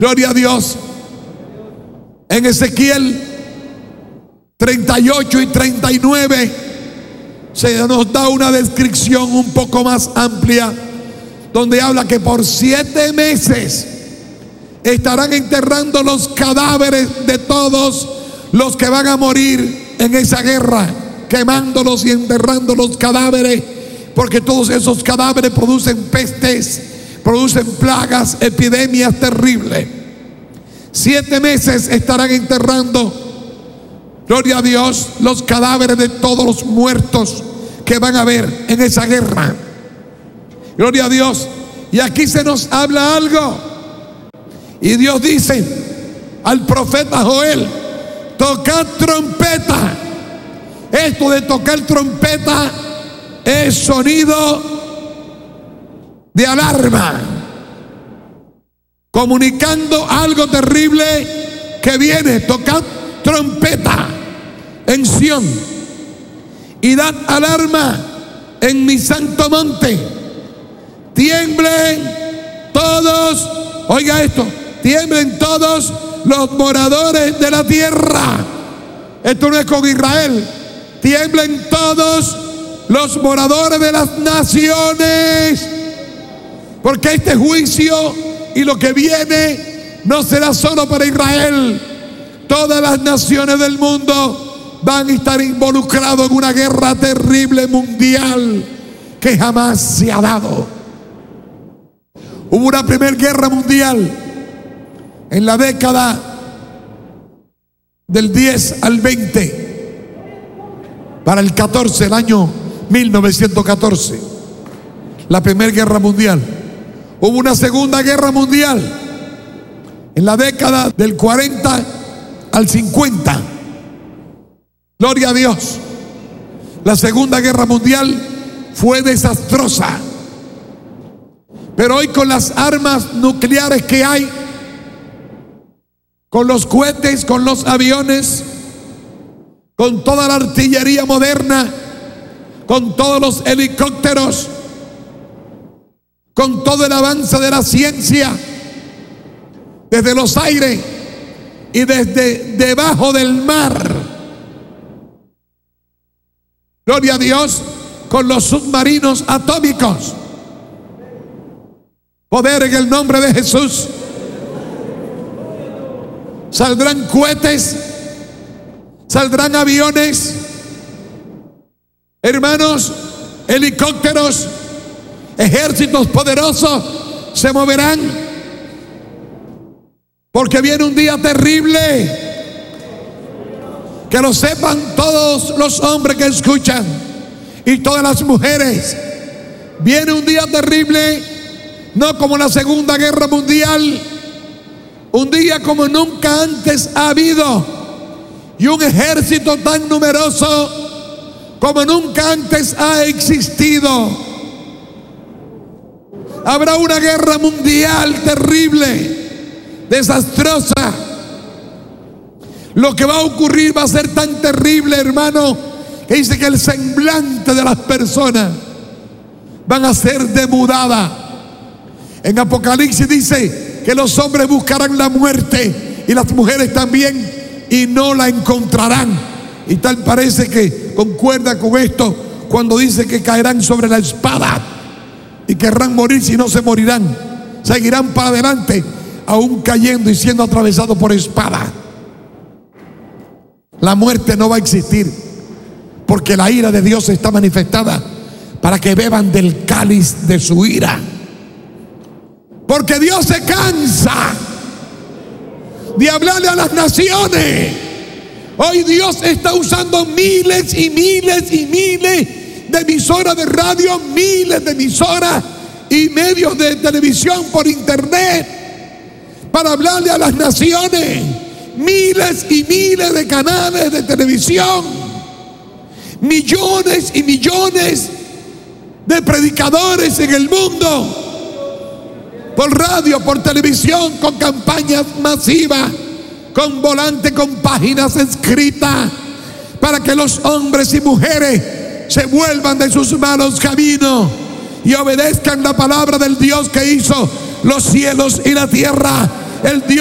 Gloria a Dios. En Ezequiel 38 y 39 se nos da una descripción un poco más amplia, donde habla que por 7 meses estarán enterrando los cadáveres de todos los que van a morir en esa guerra, quemándolos y enterrando los cadáveres, porque todos esos cadáveres producen pestes, producen plagas, epidemias terribles. 7 meses estarán enterrando, gloria a Dios, los cadáveres de todos los muertos que van a haber en esa guerra. Gloria a Dios. Y aquí se nos habla algo. Y Dios dice al profeta Joel: tocad trompeta. Esto de tocar trompeta es sonido de alarma, comunicando algo terrible que viene. Tocad trompeta en Sión y dad alarma en mi santo monte. Tiemblen todos, oiga esto, tiemblen todos los moradores de la tierra. Esto no es con Israel. Tiemblen todos los moradores de las naciones, porque este juicio y lo que viene no será solo para Israel. Todas las naciones del mundo van a estar involucrados en una guerra terrible mundial que jamás se ha dado. Hubo una primera guerra mundial en la década del 10 al 20, para el 14, el año 1914, la primera guerra mundial. Hubo una segunda guerra mundial en la década del 40 al 50. Gloria a Dios. La segunda guerra mundial fue desastrosa. Pero hoy, con las armas nucleares que hay, con los cohetes, con los aviones, con toda la artillería moderna, con todos los helicópteros, con todo el avance de la ciencia, desde los aires y desde debajo del mar. Gloria a Dios, con los submarinos atómicos. Poder en el nombre de Jesús. Saldrán cohetes, saldrán aviones, hermanos, helicópteros, ejércitos poderosos se moverán, porque viene un día terrible. Que lo sepan todos los hombres que escuchan y todas las mujeres. Viene un día terrible, no como la Segunda Guerra Mundial, un día como nunca antes ha habido, y un ejército tan numeroso como nunca antes ha existido. Habrá una guerra mundial terrible, desastrosa. Lo que va a ocurrir va a ser tan terrible, hermano, que dice que el semblante de las personas van a ser demudada. En Apocalipsis dice que los hombres buscarán la muerte y las mujeres también, y no la encontrarán. Y tal parece que concuerda con esto cuando dice que caerán sobre la espada y querrán morir, si no se morirán. Seguirán para adelante, aún cayendo y siendo atravesados por espada. La muerte no va a existir, porque la ira de Dios está manifestada para que beban del cáliz de su ira. Porque Dios se cansa de hablarle a las naciones. Hoy Dios está usando miles y miles y miles de emisoras de radio, miles de emisoras y medios de televisión por internet para hablarle a las naciones. Miles y miles de canales de televisión, millones y millones de predicadores en el mundo, por radio, por televisión, con campañas masivas, con volante, con páginas escritas, para que los hombres y mujeres se vuelvan de sus malos caminos y obedezcan la palabra del Dios que hizo los cielos y la tierra, el Dios